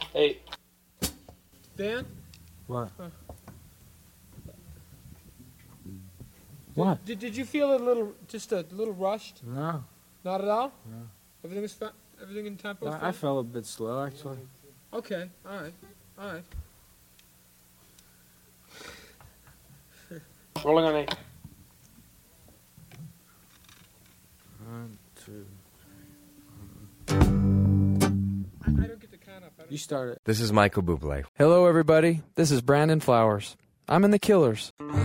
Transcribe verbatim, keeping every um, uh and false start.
Eight. Dan? What? Uh, What? Did, did you feel a little, just a little rushed? No. Not at all? No. Everything was fa- everything in tempo was I, I fine? felt a bit slow, actually. Okay, all right, all right. Rolling on eight. One, two. I, I don't get the count up. I don't You started. This is Michael Bublé. Hello, everybody. This is Brandon Flowers. I'm in The Killers.